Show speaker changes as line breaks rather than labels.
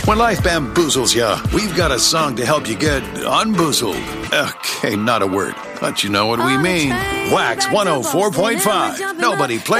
When life bamboozles you, we've got a song to help you get unboozled. Okay, not a word, but you know what we mean. Wax 104.5. Nobody plays